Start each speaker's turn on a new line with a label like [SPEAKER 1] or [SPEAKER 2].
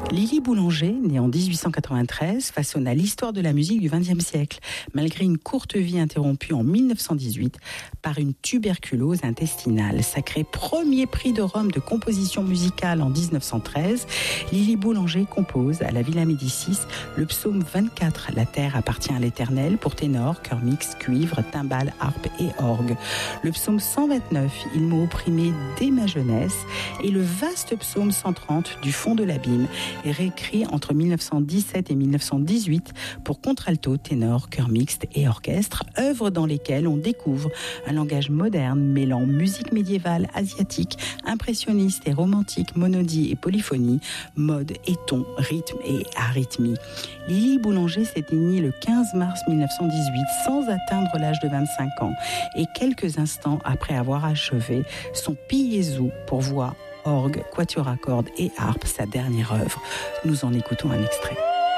[SPEAKER 1] Lily Boulanger, née en 1893, façonna l'histoire de la musique du XXe siècle, malgré une courte vie interrompue en 1918 par une tuberculose intestinale. Sacré premier prix de Rome de composition musicale en 1913, Lily Boulanger compose à la Villa Médicis le psaume 24, La terre appartient à l'Éternel, pour ténor, chœur mixte, cuivre, timbales, harpe et orgue. Le psaume 129, Il m'a opprimé dès ma jeunesse, et le vaste psaume 130 du fond de l'abîme, est réécrit entre 1917 et 1918 pour contralto, ténor, chœur mixte et orchestre, œuvres dans lesquelles on découvre un langage moderne mêlant musique médiévale, asiatique, impressionniste et romantique, monodie et polyphonie, mode et ton, rythme et arythmie. Lily Boulanger s'éteignit le 15 mars 1918 sans atteindre l'âge de 25 ans et quelques instants après avoir achevé son Piezu pour voix, orgue, quatuor à cordes et harpe, sa dernière œuvre. Nous en écoutons un extrait.